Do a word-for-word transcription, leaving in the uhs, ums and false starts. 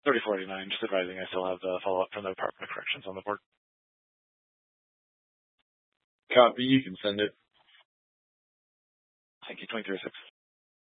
thirty-four eighty-nine, just advising I still have the follow-up from the Department of Corrections on the board. Copy. You can send it. Thank you. twenty-three oh six.